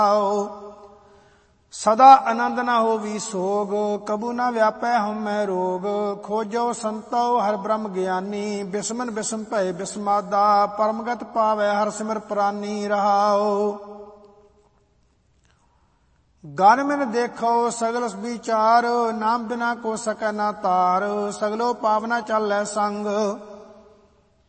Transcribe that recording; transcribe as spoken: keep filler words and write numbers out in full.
ਸਦਾ ਆਨੰਦ ਨਾ ਹੋਵੀ ਸੋਗ, ਕਬੂ ਨਾ ਵਿਆਪੈ ਹਉਮੈ ਰੋਗ। ਖੋਜੋ ਸੰਤੋ ਹਰਿ ਬ੍ਰਹਮ ਗਿਆਨੀ, ਬਿਸਮਨ ਬਿਸਮ ਭਏ ਬਿਸਮਾਦਾ। ਪਰਮਗਤ ਪਾਵੈ ਹਰਿ ਸਿਮਰ ਪ੍ਰਾਨੀ ਰਹਾਉ। ਗਨ ਮਿਨ ਦੇਖੋ ਸਗਲ ਵਿਚਾਰ, ਨਾਮ ਬਿਨਾ ਕੋ ਸਕੈ ਨਾ ਤਾਰ। ਸਗਲੋ ਪਾਵਨਾ ਚਾਲੈ ਸੰਗ,